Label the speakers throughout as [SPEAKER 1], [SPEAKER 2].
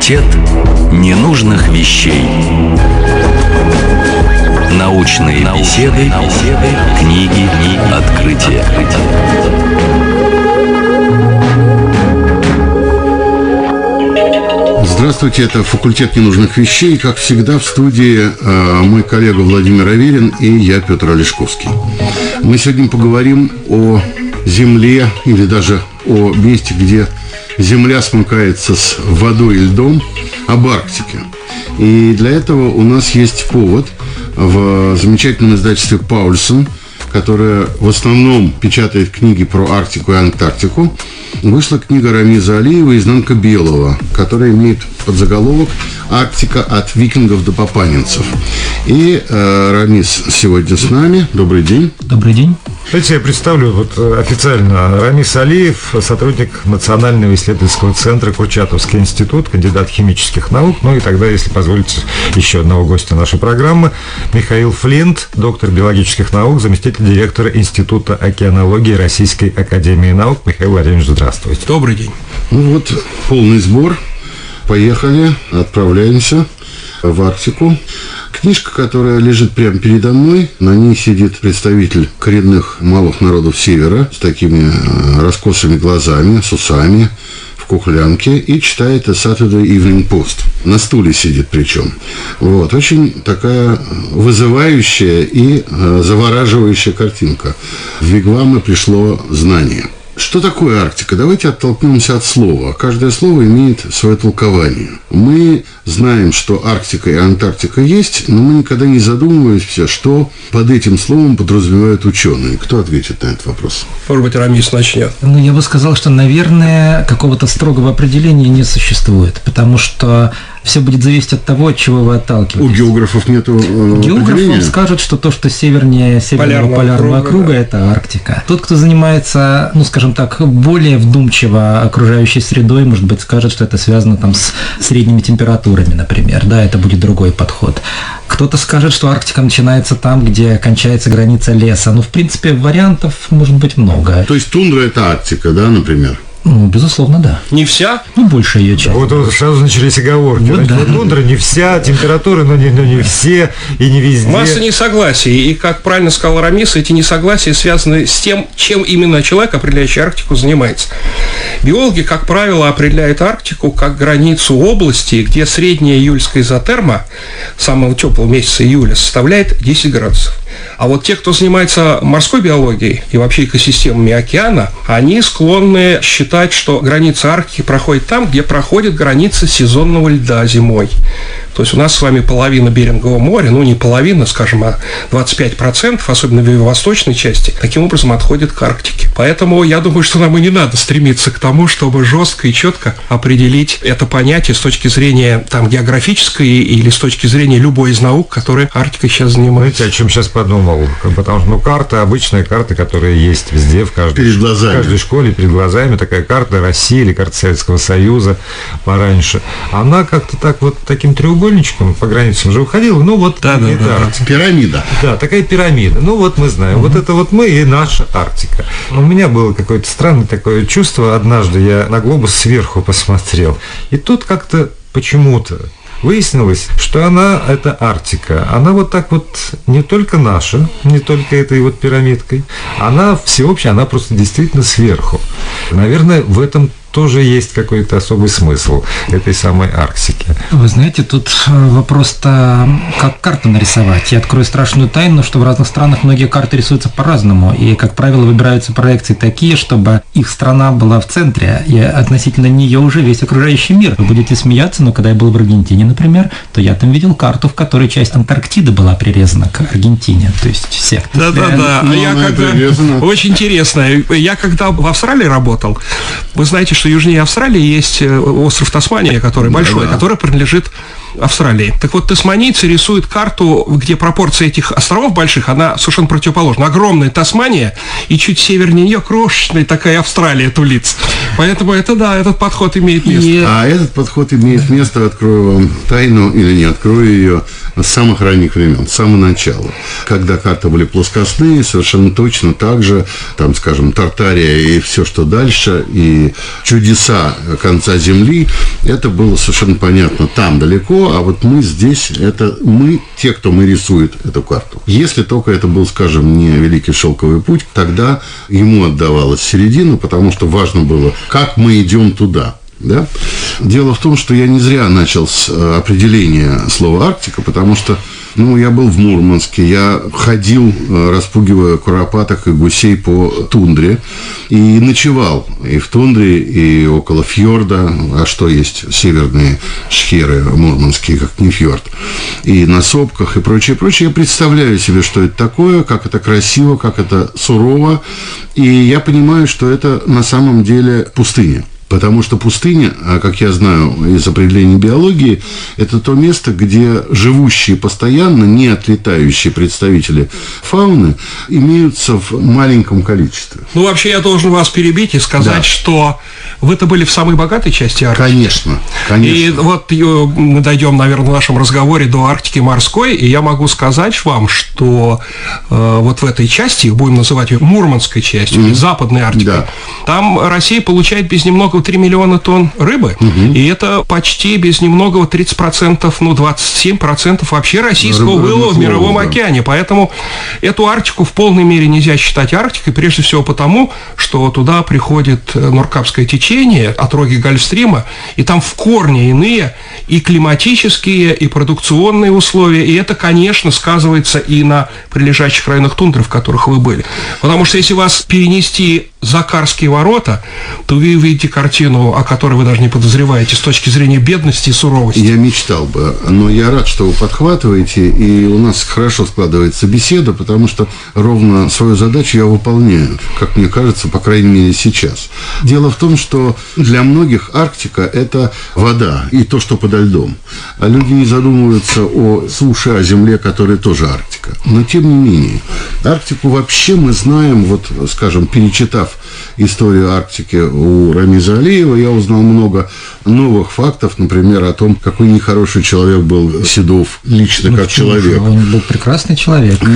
[SPEAKER 1] Факультет ненужных вещей. Научные беседы, книги, открытия.
[SPEAKER 2] Здравствуйте, это факультет ненужных вещей. Как всегда, в студии мой коллега Владимир Аверин и я, Петр Олешковский. Мы сегодня поговорим о Земле, или даже о месте, где Земля смыкается с водой и льдом, об Арктике. И для этого у нас есть повод. В замечательном издательстве «Паульсон», которое в основном печатает книги про Арктику и Антарктику, вышла книга Рамиза Алиева «Изнанка белого», которая имеет подзаголовок «Арктика от викингов до папанинцев». И Рамиз сегодня с нами. Добрый день.
[SPEAKER 3] Добрый день.
[SPEAKER 4] Давайте я представлю официально. Рамиз Алиев, сотрудник Национального исследовательского центра Курчатовский институт, кандидат химических наук. Ну и тогда, если позволите, еще одного гостя нашей программы. Михаил Флинт, доктор биологических наук, заместитель директора Института океанологии Российской академии наук. Михаил Владимирович, здравствуйте.
[SPEAKER 3] Добрый день.
[SPEAKER 2] Ну вот, полный сбор. Поехали, отправляемся в Арктику. Книжка, которая лежит прямо передо мной, на ней сидит представитель коренных малых народов Севера с такими раскосыми глазами, с усами, в кухлянке, и читает Saturday Evening Post. На стуле сидит причем. Вот. Очень такая вызывающая и завораживающая картинка. В вигвамы пришло знание. Что такое Арктика? Давайте оттолкнемся от слова. Каждое слово имеет свое толкование. Мы знаем, что Арктика и Антарктика есть, но мы никогда не задумываемся, что под этим словом подразумевают ученые. Кто ответит на этот вопрос?
[SPEAKER 3] Может быть, Рамис начнет.
[SPEAKER 5] Я бы сказал, что, наверное, какого-то строгого определения не существует, потому что все будет зависеть от того, от чего вы отталкиваетесь.
[SPEAKER 2] У географов нету
[SPEAKER 5] Географ вам скажет, что то, что севернее северного полярного круга, да, это Арктика. Тот, кто занимается, скажем так, более вдумчиво окружающей средой, может быть, скажет, что это связано там с средними температурами, например. Да, это будет другой подход. Кто-то скажет, что Арктика начинается там, где кончается граница леса. В принципе, вариантов может быть много.
[SPEAKER 2] То есть тундра – это Арктика, да, например?
[SPEAKER 5] Безусловно, да.
[SPEAKER 3] Не вся?
[SPEAKER 5] Большая ее часть.
[SPEAKER 4] Вот сразу начались оговорки. Тундра не вся, температура, но не все и не везде.
[SPEAKER 3] Масса несогласий. И, как правильно сказал Рамис, эти несогласия связаны с тем, чем именно человек, определяющий Арктику, занимается. Биологи, как правило, определяют Арктику как границу области, где средняя июльская изотерма самого теплого месяца июля составляет 10 градусов. А вот те, кто занимается морской биологией и вообще экосистемами океана, они склонны считать, что граница Арктики проходит там, где проходит граница сезонного льда зимой. То есть у нас с вами половина Берингового моря, не половина, скажем, а 25%, особенно в юго-восточной части, таким образом отходит к Арктике. Поэтому я думаю, что нам и не надо стремиться к тому, чтобы жестко и четко определить это понятие с точки зрения географической или с точки зрения любой из наук, которой Арктика сейчас занимается.
[SPEAKER 4] Знаете, о чем сейчас подумал? Потому что карта, обычная карта, которая есть везде, в каждой школе, перед глазами, такая карта России или карта Советского Союза пораньше, она как-то так таким треугольничком по границам уже уходила,
[SPEAKER 2] пирамида.
[SPEAKER 4] Да, такая пирамида. Мы знаем, вот это мы и наша Арктика. У меня было какое-то странное такое чувство, однажды я на глобус сверху посмотрел, и тут как-то почему-то выяснилось, что это Арктика. Она не только наша, не только этой пирамидкой, она всеобщая, она просто действительно сверху. Наверное, в этом тоже есть какой-то особый смысл этой самой Арктики.
[SPEAKER 5] Вы знаете, тут вопрос-то, как карту нарисовать. Я открою страшную тайну, что в разных странах многие карты рисуются по-разному, и, как правило, выбираются проекции такие, чтобы их страна была в центре, и относительно нее уже весь окружающий мир. Вы будете смеяться, но когда я был в Аргентине, например, то я там видел карту, в которой часть Антарктиды была прирезана к Аргентине, то есть сектор.
[SPEAKER 3] Да. Очень интересно. Я когда в Австралии работал, вы знаете, что южнее Австралии есть остров Тасмания, который большой, который принадлежит Австралии. Так вот, тасманийцы рисуют карту, где пропорция этих островов больших, она совершенно противоположна. Огромная Тасмания, и чуть севернее нее крошечная такая Австралия тулится. Поэтому это, да, этот подход имеет место.
[SPEAKER 2] А этот подход имеет место, открою вам тайну или не открою ее, с самых ранних времен, с самого начала. Когда карты были плоскостные, совершенно точно так же, там, скажем, Тартария и все, что дальше, и чудеса конца Земли, это было совершенно понятно там далеко, а вот мы здесь, это мы, те, кто мы рисует эту карту. Если только это был, скажем, не Великий Шелковый путь, тогда ему отдавалась середина, потому что важно было, как мы идем туда. Да? Дело в том, что я не зря начал с определения слова «Арктика», потому что я был в Мурманске, я ходил, распугивая куропаток и гусей по тундре, и ночевал и в тундре, и около фьорда, а что есть северные шхеры мурманские, как не фьорд, и на сопках, и прочее, прочее. Я представляю себе, что это такое, как это красиво, как это сурово, и я понимаю, что это на самом деле пустыня. Потому что пустыня, как я знаю из определения биологии, это то место, где живущие постоянно, не отлетающие представители фауны имеются в маленьком количестве.
[SPEAKER 3] Вообще, я должен вас перебить и сказать, что вы-то были в самой богатой части Арктики.
[SPEAKER 2] Конечно, конечно.
[SPEAKER 3] И вот мы дойдем, наверное, в нашем разговоре до Арктики морской, и я могу сказать вам, что вот в этой части, будем называть ее Мурманской частью, или Западной Арктикой, там Россия получает без немногого 3 миллиона тонн рыбы, и это почти без немногого 30%, 27% вообще российского вылова в Мировом океане. Поэтому эту Арктику в полной мере нельзя считать Арктикой, прежде всего потому, что туда приходит Норкапское течение, отроги Гольфстрима, и там в корне иные и климатические, и продукционные условия, и это, конечно, сказывается и на прилежащих районах тундры, в которых вы были. Потому что если вас перенести за Карские ворота, то вы увидите картину, о которой вы даже не подозреваете, с точки зрения бедности и суровости.
[SPEAKER 2] Я мечтал бы, но я рад, что вы подхватываете, и у нас хорошо складывается беседа, потому что ровно свою задачу я выполняю, как мне кажется, по крайней мере, сейчас. Дело в том, что для многих Арктика – это вода и то, что подо льдом. А люди не задумываются о суше, о земле, которая тоже Арктика. Но, тем не менее, Арктику вообще мы знаем, вот, скажем, перечитав историю Арктики у Рамиза Алиева, я узнал много новых фактов, например, о том, какой нехороший человек был Седов, лично как человек.
[SPEAKER 5] Он был прекрасный человек.
[SPEAKER 2] У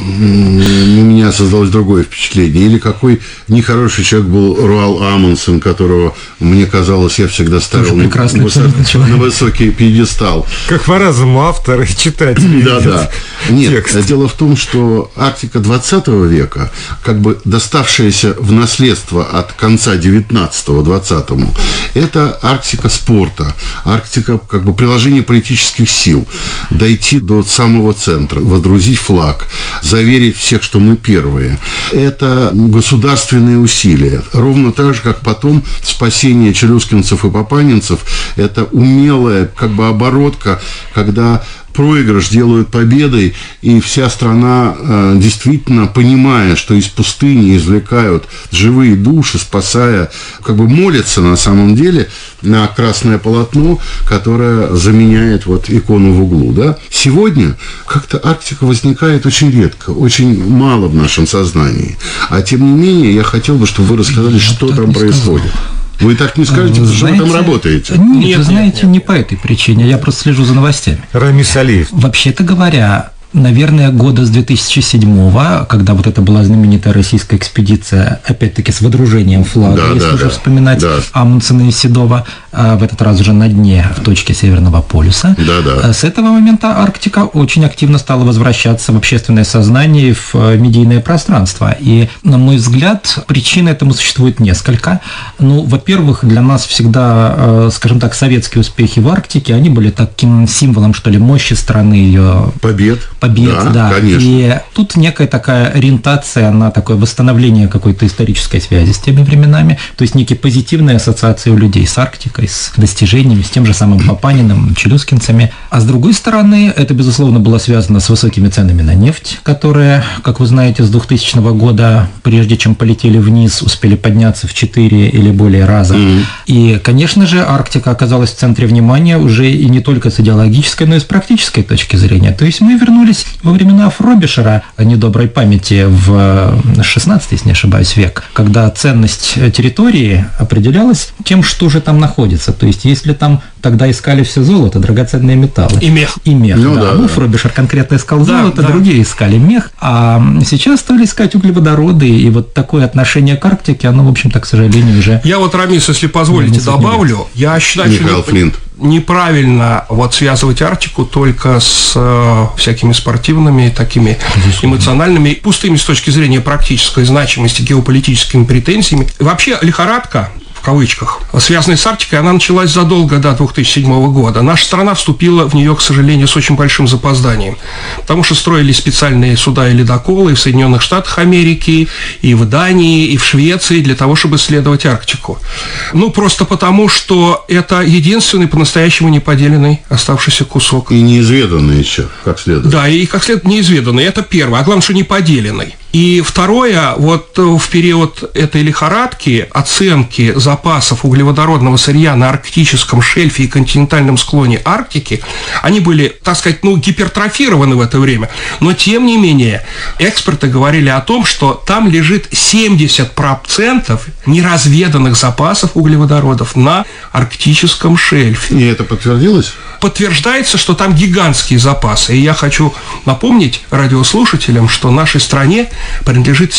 [SPEAKER 2] меня создалось другое впечатление. Или какой нехороший человек был Руал Амундсен, которого, мне казалось, я всегда ставил на высокий пьедестал.
[SPEAKER 4] Как по-разному автор и читатель.
[SPEAKER 2] Да. Нет, дело в том, что Арктика 20 века, как бы доставшаяся в наследство от конца 19-го 20-му, это Арктика спорта, Арктика как бы приложения политических сил, дойти до самого центра, водрузить флаг, заверить всех, что мы первые. Это государственные усилия. Ровно так же, как потом спасение челюскинцев и папанинцев, это умелая как бы оборотка, когда проигрыш делают победой, и вся страна действительно, понимая, что из пустыни извлекают живые души, спасая, как бы молятся на самом деле на красное полотно, которое заменяет вот икону в углу. Да? Сегодня как-то Арктика возникает очень редко, очень мало в нашем сознании. А тем не менее, я хотел бы, чтобы вы рассказали, что там происходит. Вы так не скажете, потому что вы там работаете.
[SPEAKER 5] Нет, вы знаете, не по этой причине. Я просто слежу за новостями.
[SPEAKER 4] Рамис Алиев.
[SPEAKER 5] Вообще-то говоря, наверное, года с 2007-го, когда вот это была знаменитая российская экспедиция, опять-таки с водружением флага, если уже вспоминать Амундсена и Седова, в этот раз уже на дне, в точке Северного полюса. С этого момента Арктика очень активно стала возвращаться в общественное сознание, в медийное пространство. И, на мой взгляд, причин этому существует несколько. Во-первых, для нас всегда, скажем так, советские успехи в Арктике, они были таким символом, что ли, мощи страны, ее
[SPEAKER 2] побед.
[SPEAKER 5] побед,
[SPEAKER 2] Да, конечно.
[SPEAKER 5] И тут некая такая ориентация на такое восстановление какой-то исторической связи с теми временами, то есть некие позитивные ассоциации у людей с Арктикой, с достижениями, с тем же самым Папаниным, челюскинцами. А с другой стороны, это, безусловно, было связано с высокими ценами на нефть, которые, как вы знаете, с 2000 года, прежде чем полетели вниз, успели подняться в 4 или более раза. И, конечно же, Арктика оказалась в центре внимания уже и не только с идеологической, но и с практической точки зрения. То есть мы вернулись во времена Фробишера, недоброй памяти, в 16, если не ошибаюсь, век, когда ценность территории определялась тем, что же там находится. То есть если там тогда искали все золото, драгоценные металлы.
[SPEAKER 3] И мех.
[SPEAKER 5] И мех,
[SPEAKER 2] Ну,
[SPEAKER 5] да.
[SPEAKER 2] да,
[SPEAKER 5] Ну,
[SPEAKER 2] да.
[SPEAKER 5] Фробишер конкретно искал
[SPEAKER 3] Да,
[SPEAKER 5] золото,
[SPEAKER 3] да.
[SPEAKER 5] другие искали мех, а сейчас стали искать углеводороды, и вот такое отношение к Арктике, оно, в общем-то, к сожалению, уже...
[SPEAKER 3] Я вот, Рамис, если позволите,
[SPEAKER 5] Не сомневаюсь.
[SPEAKER 3] добавлю. Я считаю,
[SPEAKER 2] Михаил
[SPEAKER 3] что
[SPEAKER 2] Флинт.
[SPEAKER 3] неправильно вот связывать Арктику только с всякими спортивными, такими эмоциональными, пустыми с точки зрения практической значимости, геополитическими претензиями. Вообще лихорадка, в кавычках, связанная с Арктикой, она началась задолго до 2007 года. Наша страна вступила в нее, к сожалению, с очень большим запозданием, потому что строили специальные суда и ледоколы и в Соединенных Штатах Америки, и в Дании, и в Швеции для того, чтобы исследовать Арктику. Ну, просто потому, что это единственный по-настоящему неподеленный оставшийся кусок.
[SPEAKER 2] И неизведанный еще, как следует.
[SPEAKER 3] Да, и как следует неизведанный, это первое, а главное, что неподеленный. И второе, вот в период этой лихорадки оценки запасов углеводородного сырья на арктическом шельфе и континентальном склоне Арктики, они были, так сказать, гипертрофированы в это время, но тем не менее эксперты говорили о том, что там лежит 70% неразведанных запасов углеводородов на арктическом шельфе.
[SPEAKER 2] И это подтвердилось?
[SPEAKER 3] Подтверждается, что там гигантские запасы. И я хочу напомнить радиослушателям, что нашей стране принадлежит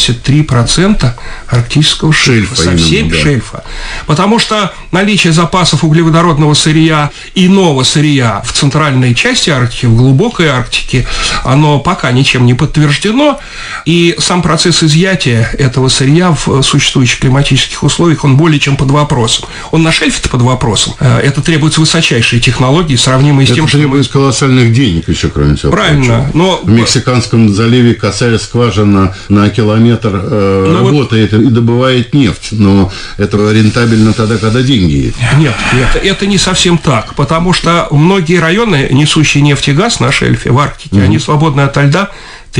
[SPEAKER 3] 73% арктического шельфа. Совсем
[SPEAKER 2] именно, да.
[SPEAKER 3] шельфа. Потому что наличие запасов углеводородного сырья, иного сырья в центральной части Арктики, в глубокой Арктике, оно пока ничем не подтверждено. И сам процесс изъятия этого сырья в существующих климатических условиях, он более чем под вопросом. Он на шельфе-то под вопросом. Это требуется высочайшие технологии, сравнимые с тем,
[SPEAKER 2] Это
[SPEAKER 3] что...
[SPEAKER 2] требует колоссальных денег еще, кроме всего
[SPEAKER 3] Правильно,
[SPEAKER 2] прочего.
[SPEAKER 3] но...
[SPEAKER 2] В Мексиканском заливе косая скважина на километр работает и добывает нефть, но это рентабельно тогда, когда деньги есть.
[SPEAKER 3] Нет, это не совсем так, потому что многие районы, несущие нефть и газ на шельфе в Арктике, они свободны ото льда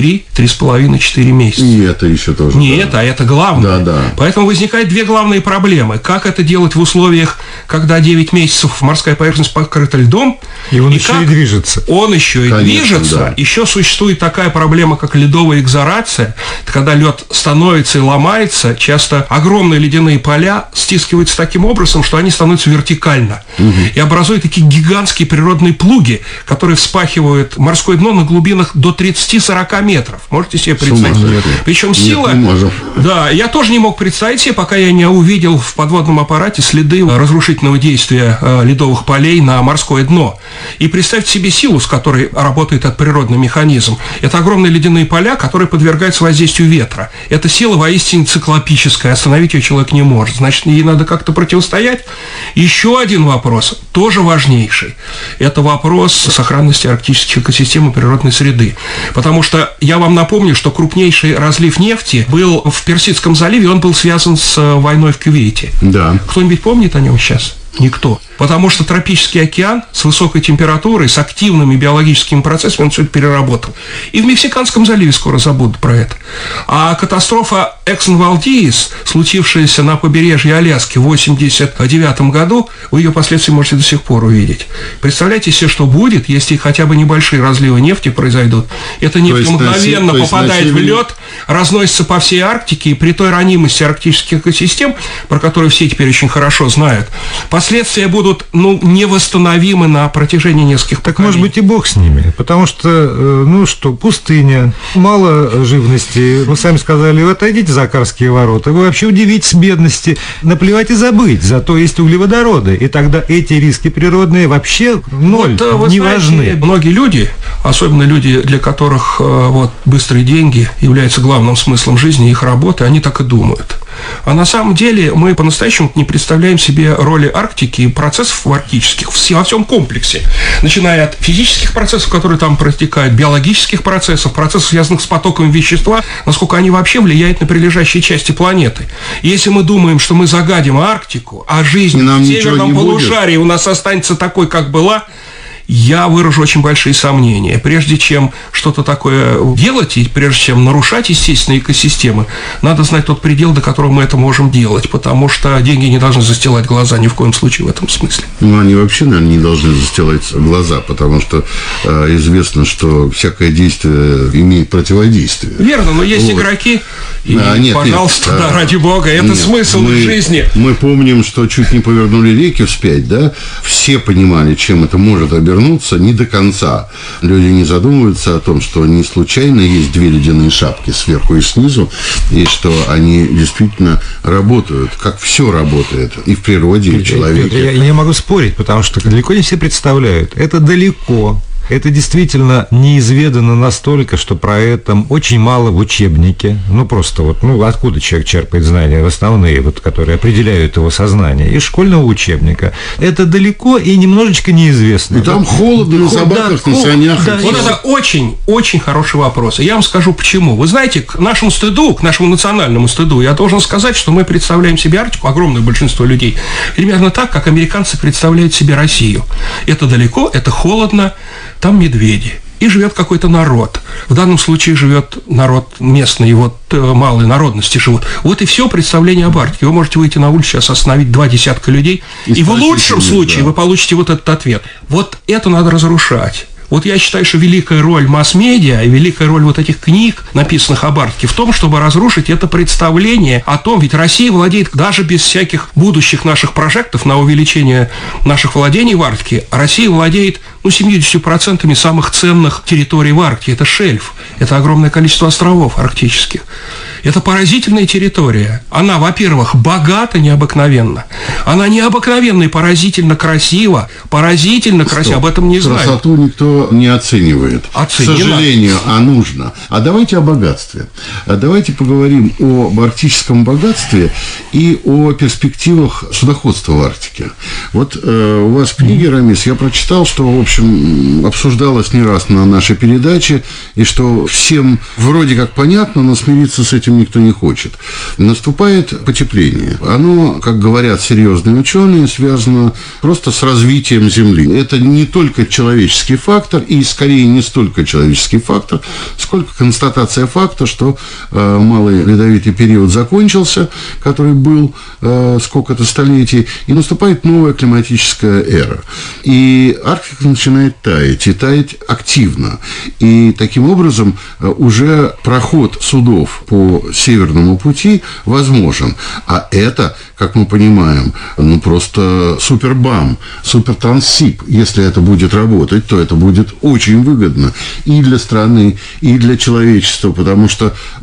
[SPEAKER 3] 3,5-4 месяца.
[SPEAKER 2] И это еще тоже.
[SPEAKER 3] Не
[SPEAKER 2] да.
[SPEAKER 3] это, а это главное.
[SPEAKER 2] Да.
[SPEAKER 3] Поэтому возникают две главные проблемы. Как это делать в условиях, когда 9 месяцев морская поверхность покрыта льдом?
[SPEAKER 4] И он еще
[SPEAKER 3] как
[SPEAKER 4] и движется.
[SPEAKER 3] Он еще и
[SPEAKER 2] Конечно,
[SPEAKER 3] движется.
[SPEAKER 2] да.
[SPEAKER 3] Еще существует такая проблема, как ледовая экзорация. Это когда лед становится и ломается, часто огромные ледяные поля стискиваются таким образом, что они становятся вертикально. И образуют такие гигантские природные плуги, которые вспахивают морское дно на глубинах до 30-40 метров. Можете себе представить? Причем сила...
[SPEAKER 2] Нет, не можем.
[SPEAKER 3] Да, я тоже не мог представить себе, пока я не увидел в подводном аппарате следы разрушительного действия ледовых полей на морское дно. И представьте себе силу, с которой работает этот природный механизм. Это огромные ледяные поля, которые подвергаются воздействию ветра. Эта сила воистине циклопическая, остановить ее человек не может. Значит, ей надо как-то противостоять. Еще один вопрос, тоже важнейший. Это вопрос сохранности арктических экосистем и природной среды. Потому что я вам напомню, что крупнейший разлив нефти был в Персидском заливе, он был связан с войной в Кувейте.
[SPEAKER 2] Да.
[SPEAKER 3] Кто-нибудь помнит о нем сейчас? Никто. Потому что тропический океан с высокой температурой, с активными биологическими процессами, он все это переработал. И в Мексиканском заливе скоро забудут про это. А катастрофа Exxon Valdez, случившаяся на побережье Аляски в 1989 году, вы ее последствия можете до сих пор увидеть. Представляете себе, что будет, если хотя бы небольшие разливы нефти произойдут. Эта нефть мгновенно попадает в лед, разносится по всей Арктике, и при той ранимости арктических экосистем, про которые все теперь очень хорошо знают, последствия будут невосстановимы на протяжении нескольких поколений.
[SPEAKER 4] Может быть, и бог с ними, потому что, пустыня, мало живности. Вы сами сказали, вы отойдите за Карские ворота, вы вообще удивитесь бедности, наплевать и забыть, зато есть углеводороды, и тогда эти риски природные вообще ноль,
[SPEAKER 3] вы
[SPEAKER 4] не
[SPEAKER 3] знаете,
[SPEAKER 4] важны.
[SPEAKER 3] многие люди, особенно люди, для которых быстрые деньги являются главным смыслом жизни, их работы, они так и думают. А на самом деле мы по-настоящему не представляем себе роли Арктики и процессов арктических во всем комплексе. Начиная от физических процессов, которые там протекают, биологических процессов, связанных с потоком вещества, насколько они вообще влияют на прилежащие части планеты. И если мы думаем, что мы загадим Арктику, а жизнь в северном полушарии у нас останется такой, как была, я выражу очень большие сомнения. Прежде чем что-то такое делать, и прежде чем нарушать естественные экосистемы, надо знать тот предел, до которого мы это можем делать, потому что деньги не должны застилать глаза ни в коем случае в этом смысле.
[SPEAKER 2] Ну, они вообще, наверное, не должны застилать глаза, потому что известно, что всякое действие имеет противодействие.
[SPEAKER 3] Верно, но есть игроки, и, пожалуйста, да, ради бога, это смысл жизни.
[SPEAKER 2] Мы помним, что чуть не повернули реки вспять, да? Все понимали, чем это может обернуться, не до конца. Люди не задумываются о том, что не случайно есть две ледяные шапки сверху и снизу, и что они действительно работают, как все работает и в природе, и в человеке.
[SPEAKER 4] Я не могу спорить, потому что далеко не все представляют. Это далеко. Это действительно неизведано настолько, что про это очень мало в учебнике. Ну, просто вот, откуда человек черпает знания основные, вот, которые определяют его сознание? Из школьного учебника. Это далеко и немножечко неизвестно.
[SPEAKER 2] И там холодно на собаках, на санях.
[SPEAKER 3] Да, вот это очень хороший вопрос. И я вам скажу, почему. Вы знаете, к нашему национальному стыду, я должен сказать, что мы представляем себе Арктику, огромное большинство людей, примерно так, как американцы представляют себе Россию. Это далеко, это холодно, там медведи. И живет какой-то народ. В данном случае живет народ местный, малые народности живут. Вот и все представление об Арктике. Вы можете выйти на улицу, сейчас остановить 20 людей, и в лучшем случае вы получите вот этот ответ. Вот это надо разрушать. Вот я считаю, что великая роль масс-медиа и великая роль вот этих книг, написанных об Арктике, в том, чтобы разрушить это представление о том, ведь Россия владеет даже без всяких будущих наших прожектов на увеличение наших владений в Арктике, Россия владеет 70% самых ценных территорий в Арктике. Это шельф, это огромное количество островов арктических. Это поразительная территория. Она, во-первых, богата необыкновенно. Она необыкновенно и поразительно красива. Об этом не знаю.
[SPEAKER 2] Красоту никто не оценивает. К сожалению, нужно. А давайте о богатстве. Давайте поговорим об арктическом богатстве и о перспективах судоходства в Арктике. Вот у вас в книге, Рамис, я прочитал, что, в общем, обсуждалось не раз на нашей передаче, и что всем вроде как понятно, но смириться с этим никто не хочет. Наступает потепление. Оно, как говорят серьезные ученые, связано просто с развитием Земли. Это не только человеческий фактор, и скорее не столько человеческий фактор, сколько констатация факта, что малый ледовитый период закончился, который был сколько-то столетий, и наступает новая климатическая эра. И Арктика начинает таять, и таять активно. И таким образом уже проход судов по Северному пути возможен. А это, как мы понимаем, просто супербам, супертранссиб. Если это будет работать, то это будет очень выгодно и для страны, и для человечества, потому что